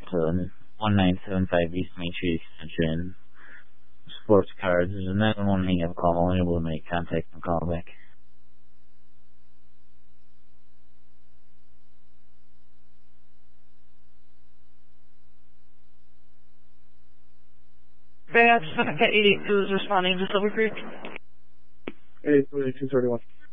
to 1975 East Main Street Extension. Sports cards. There's a 911 hang up call. Unable to make contact and call back. That's 82 is responding to Silver Creek. 8231.